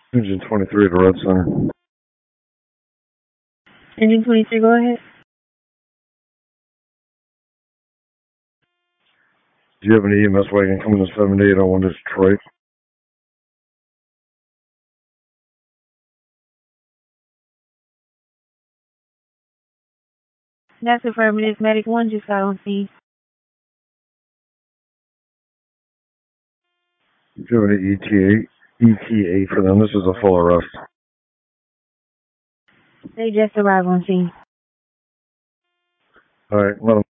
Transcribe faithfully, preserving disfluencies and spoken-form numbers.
Engine twenty-three at the Red Center. Engine twenty-three, go ahead. Do you have an E M S wagon coming to seventy-eight oh one to Detroit? That's affirmative. Medic one just got on scene. Do you have any E T A, E T A for them? This is a full arrest. They just arrived on scene. All right, let them